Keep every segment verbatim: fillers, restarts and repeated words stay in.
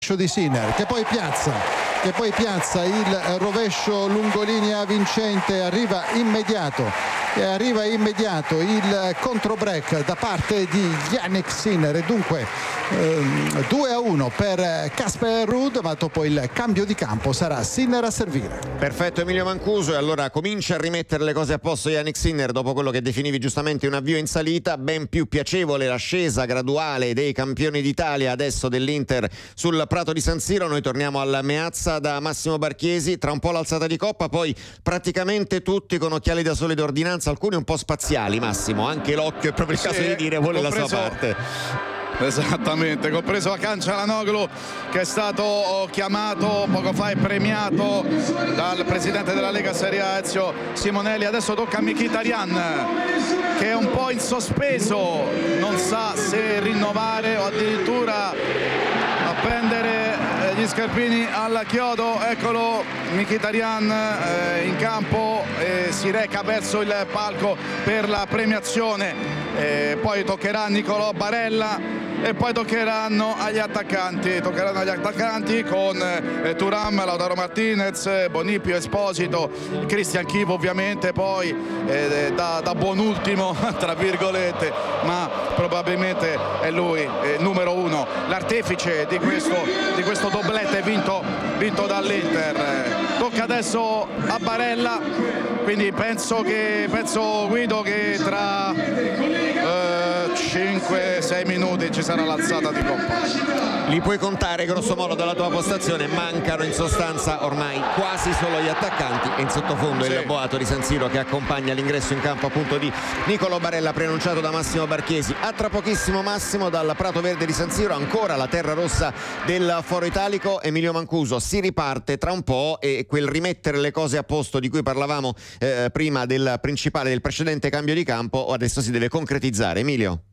di Sinner, che poi piazza che poi piazza il rovescio lungolinea vincente. Arriva immediato e arriva immediato il controbreak da parte di Jannik Sinner e dunque ehm, due a uno per Casper Ruud, ma dopo il cambio di campo sarà Sinner a servire. Perfetto Emilio Mancuso, e allora comincia a rimettere le cose a posto Jannik Sinner dopo quello che definivi giustamente un avvio in salita. Ben più piacevole l'ascesa graduale dei campioni d'Italia, adesso dell'Inter, sul prato di San Siro. Noi torniamo alla Meazza da Massimo Barchiesi, tra un po' l'alzata di coppa, poi praticamente tutti con occhiali da sole d'ordinanza, alcuni un po' spaziali. Massimo, anche l'occhio è proprio il caso sì, di dire vuole compreso, la sua parte. Esattamente, compreso Akan Çalhanoğlu, che è stato chiamato poco fa e premiato dal presidente della Lega Serie A Ezio Simonelli. Adesso tocca a Mkhitaryan, che è un po' in sospeso, non sa se rinnovare o addirittura appendere gli scarpini al chiodo. Eccolo Mkhitaryan eh, in campo, eh, si reca verso il palco per la premiazione, eh, poi toccherà a Nicolò Barella e poi toccheranno agli attaccanti toccheranno agli attaccanti con eh, Thuram, Lautaro Martinez, Bonipio, Esposito, Christian Chivo ovviamente, poi eh, da, da buon ultimo tra virgolette, ma probabilmente è lui eh, numero uno, l'artefice di questo, di questo doblette vinto, vinto dall'Inter. Tocca adesso a Barella, quindi penso che penso Guido che tra eh, cinque sei minuti ci sarà l'alzata di coppa. Li puoi contare grosso modo dalla tua postazione, mancano in sostanza ormai quasi solo gli attaccanti e in sottofondo sì. il boato di San Siro che accompagna l'ingresso in campo appunto di Nicolò Barella, preannunciato da Massimo Barchiesi. A tra pochissimo Massimo, dal Prato Verde di San Siro, ancora la terra rossa del Foro Italico. Emilio Mancuso, si riparte tra un po' e quel rimettere le cose a posto di cui parlavamo eh, prima del principale, del precedente cambio di campo, adesso si deve concretizzare. Emilio?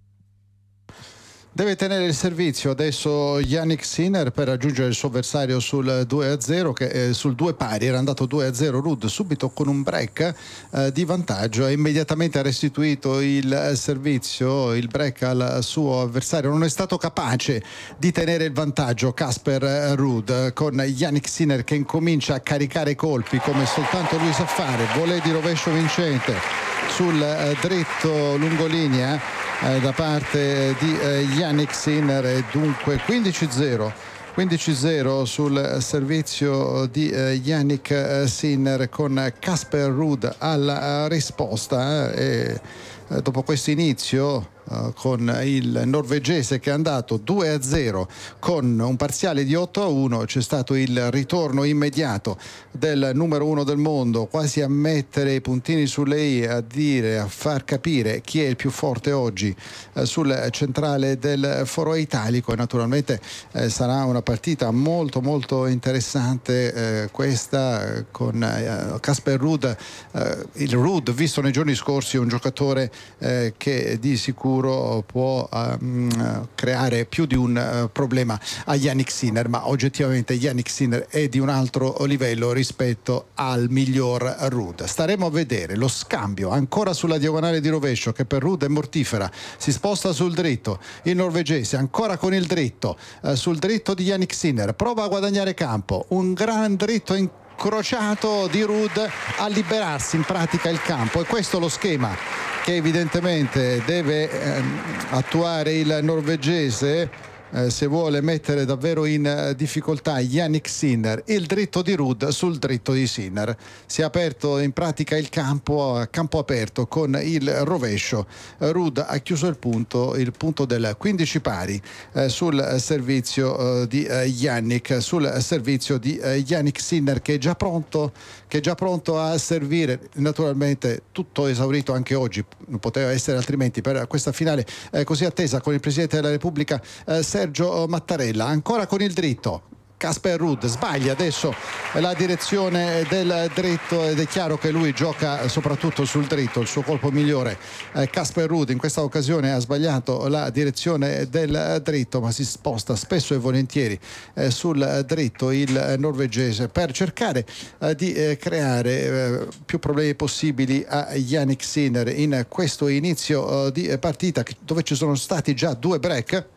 Deve tenere il servizio adesso Jannik Sinner per raggiungere il suo avversario sul due a zero, che eh, sul due pari era andato due a zero. Ruud subito con un break eh, di vantaggio ha immediatamente restituito il servizio, il break al suo avversario. Non è stato capace di tenere il vantaggio Casper Ruud, con Jannik Sinner che incomincia a caricare colpi come soltanto lui sa fare, volée di rovescio vincente sul eh, dritto lungolinea eh, da parte di eh, Jannik Sinner, e dunque quindici a zero quindici a zero sul servizio di eh, Jannik Sinner, con Casper Ruud alla risposta eh, e dopo questo inizio Uh, con il norvegese che è andato due a zero con un parziale di otto a uno, c'è stato il ritorno immediato del numero uno del mondo, quasi a mettere i puntini sulle i, a dire, a far capire chi è il più forte oggi uh, sul centrale del Foro Italico. E naturalmente uh, sarà una partita molto molto interessante uh, questa, uh, con Casper uh, Ruud, uh, il Ruud visto nei giorni scorsi, un giocatore uh, che di sicuro può um, creare più di un uh, problema a Jannik Sinner, ma oggettivamente Jannik Sinner è di un altro livello rispetto al miglior Ruud. Staremo a vedere lo scambio ancora sulla diagonale di rovescio, che per Ruud è mortifera. Si sposta sul dritto il norvegese, ancora con il dritto uh, sul dritto di Jannik Sinner, prova a guadagnare campo, un gran dritto in crociato di Ruud a liberarsi in pratica il campo, e questo è lo schema che evidentemente deve ehm, attuare il norvegese eh, se vuole mettere davvero in eh, difficoltà Jannik Sinner. Il dritto di Ruud sul dritto di Sinner, si è aperto in pratica il campo a campo aperto con il rovescio. Ruud ha chiuso il punto il punto del quindici pari eh, sul servizio eh, di eh, Jannik sul servizio di eh, Jannik Sinner, che è già pronto che è già pronto a servire. Naturalmente tutto esaurito anche oggi, non poteva essere altrimenti, per questa finale eh, così attesa, con il Presidente della Repubblica eh, Sergio Mattarella. Ancora con il dritto Casper Ruud sbaglia adesso la direzione del dritto, ed è chiaro che lui gioca soprattutto sul dritto, il suo colpo migliore. Casper Ruud in questa occasione ha sbagliato la direzione del dritto, ma si sposta spesso e volentieri eh, sul dritto il norvegese per cercare eh, di eh, creare eh, più problemi possibili a Jannik Sinner in questo inizio eh, di partita, dove ci sono stati già due break.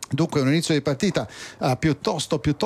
Dunque un inizio di partita uh, piuttosto, piuttosto